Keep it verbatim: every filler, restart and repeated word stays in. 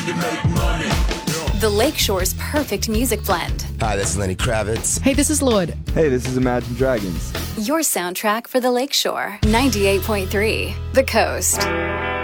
You make money. The Lakeshore's perfect music blend. Hi, this is Lenny Kravitz. Hey, this is Lord. Hey, this is Imagine Dragons. Your soundtrack for the Lakeshore. ninety-eight point three, The Coast.